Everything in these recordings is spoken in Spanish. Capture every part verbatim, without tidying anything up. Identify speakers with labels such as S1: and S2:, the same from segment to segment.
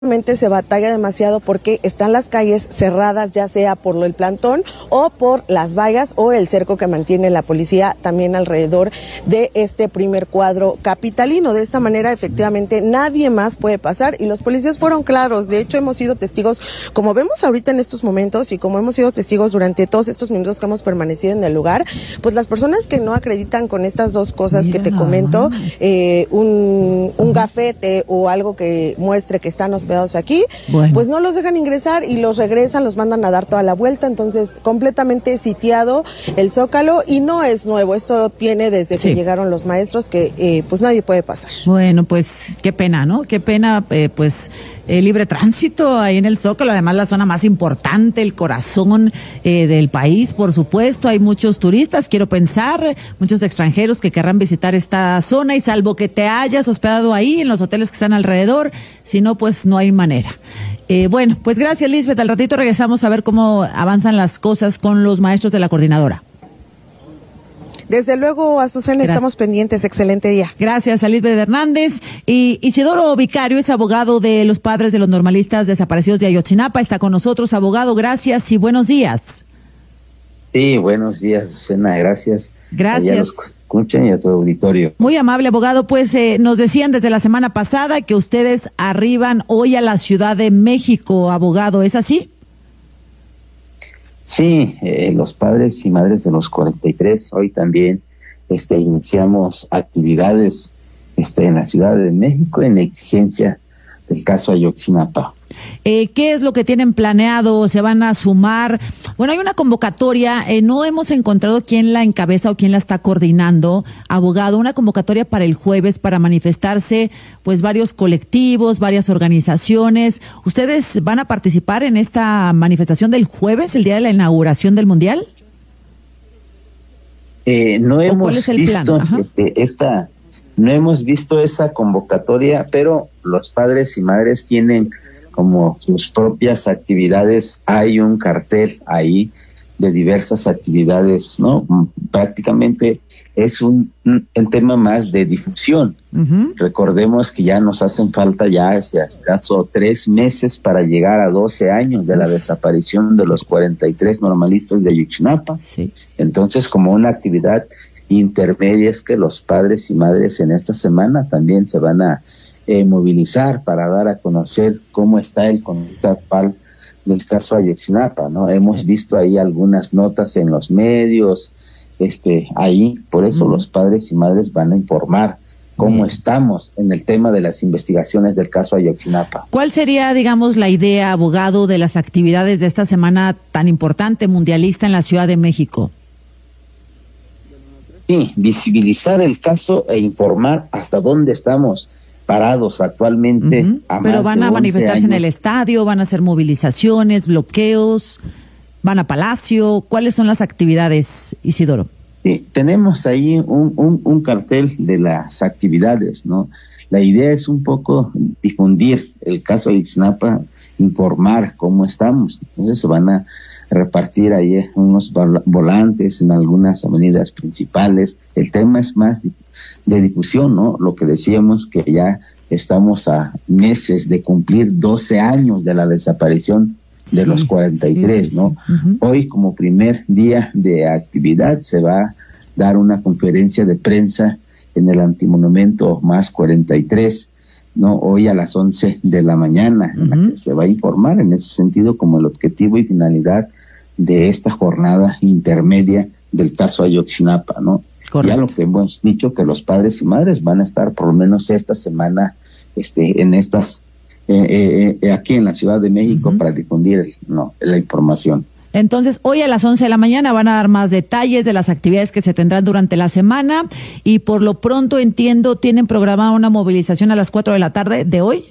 S1: se batalla demasiado porque están las calles cerradas, ya sea por el plantón o por las vallas o el cerco que mantiene la policía también alrededor de este primer cuadro capitalino. De esta manera, efectivamente, nadie más puede pasar y los policías fueron claros. De hecho, hemos sido testigos, como vemos ahorita en estos momentos y como hemos sido testigos durante todos estos minutos que hemos permanecido en el lugar, pues las personas que no acreditan con estas dos cosas Mira, que te comento, eh, un, un gafete o algo que muestre que están hospedados aquí, bueno. pues no los dejan ingresar y los regresan, los mandan a dar toda la vuelta. Entonces, completamente sitiado el Zócalo y no es nuevo, esto tiene desde sí. que llegaron los maestros que eh, pues nadie puede pasar.
S2: Bueno, pues qué pena, ¿no? Qué pena, eh, pues eh, libre tránsito ahí en el Zócalo, además la zona más importante, el corazón eh, del país, por supuesto, hay muchos turistas, quiero pensar, muchos extranjeros que querrán visitar esta zona y salvo que te hayas hospedado ahí en los hoteles que están alrededor, si no, pues no hay manera. Eh, bueno, pues gracias, Lisbeth. Al ratito regresamos a ver cómo avanzan las cosas con los maestros de la coordinadora.
S1: Desde luego, Azucena, gracias. Estamos pendientes. Excelente día.
S2: Gracias a Lisbeth Hernández. Y Isidoro Vicario es abogado de los padres de los normalistas desaparecidos de Ayotzinapa. Está con nosotros, abogado. Gracias y buenos días.
S3: Sí, buenos días, Azucena. Gracias.
S2: Gracias.
S3: Escuchen y a tu auditorio.
S2: Muy amable, abogado. Pues eh, nos decían desde la semana pasada que ustedes arriban hoy a la Ciudad de México, abogado. ¿Es así?
S3: Sí, eh, los padres y madres de los cuarenta y tres, hoy también este, iniciamos actividades este, en la Ciudad de México en exigencia del caso Ayotzinapa.
S2: Eh, ¿Qué es lo que tienen planeado? ¿Se van a sumar? Bueno, hay una convocatoria, eh, no hemos encontrado quién la encabeza o quién la está coordinando, abogado, una convocatoria para el jueves para manifestarse, pues varios colectivos, varias organizaciones. ¿Ustedes van a participar en esta manifestación del jueves, el día de la inauguración del Mundial?
S3: Eh, no hemos visto este, esta, no hemos visto esa convocatoria, pero los padres y madres tienen como sus propias actividades. Hay un cartel ahí de diversas actividades, ¿no? Prácticamente es un, un, un tema más de difusión. Uh-huh. Recordemos que ya nos hacen falta ya hacia escaso tres meses para llegar a doce años de la desaparición de los cuarenta y tres normalistas de Ayotzinapa. Sí. Entonces, como una actividad intermedia es que los padres y madres en esta semana también se van a Eh, movilizar para dar a conocer cómo está el contexto actual del caso Ayotzinapa, ¿no? Hemos visto ahí algunas notas en los medios, este, ahí, por eso mm. los padres y madres van a informar cómo mm. estamos en el tema de las investigaciones del caso Ayotzinapa.
S2: ¿Cuál sería, digamos, la idea, abogado, de las actividades de esta semana tan importante mundialista en la Ciudad de México?
S3: Sí, visibilizar el caso e informar hasta dónde estamos parados actualmente. Uh-huh. a
S2: Pero van a manifestarse
S3: años.
S2: en el estadio, van a hacer movilizaciones, bloqueos, van a Palacio. ¿Cuáles son las actividades, Isidoro?
S3: Sí, tenemos ahí un, un, un cartel de las actividades, ¿no? La idea es un poco difundir el caso de Ayotzinapa, informar cómo estamos. Entonces se van a repartir ahí unos volantes en algunas avenidas principales. El tema es más de difusión, ¿no? Lo que decíamos, que ya estamos a meses de cumplir doce años de la desaparición de sí, los cuarenta y tres, sí, sí, ¿no? Sí. Uh-huh. Hoy, como primer día de actividad, se va a dar una conferencia de prensa en el Antimonumento más cuarenta y tres, ¿no? Hoy a las once de la mañana, uh-huh. en la que se va a informar en ese sentido como el objetivo y finalidad de esta jornada intermedia del caso Ayotzinapa, ¿no? Correcto. Ya lo que hemos dicho, que los padres y madres van a estar por lo menos esta semana este, en estas, eh, eh, aquí en la Ciudad de México uh-huh. para difundir no, la información.
S2: Entonces, hoy a las once de la mañana van a dar más detalles de las actividades que se tendrán durante la semana y por lo pronto, entiendo, ¿tienen programada una movilización a las cuatro de la tarde de hoy?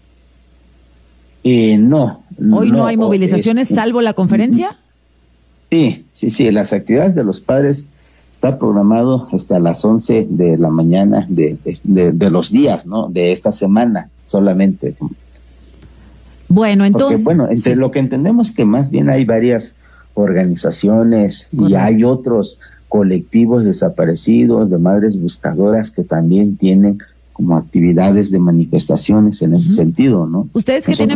S3: Eh, no.
S2: ¿Hoy no, no hay movilizaciones, es, salvo la conferencia?
S3: Sí, sí, sí, las actividades de los padres está programado hasta las once de la mañana de, de, de los días, ¿no? De esta semana solamente.
S2: Bueno, entonces...
S3: Porque, bueno, entre sí. lo que entendemos que más bien hay varias organizaciones Correcto. Y hay otros colectivos desaparecidos de madres buscadoras que también tienen como actividades de manifestaciones en ese uh-huh. sentido, ¿no?
S2: Ustedes que tienen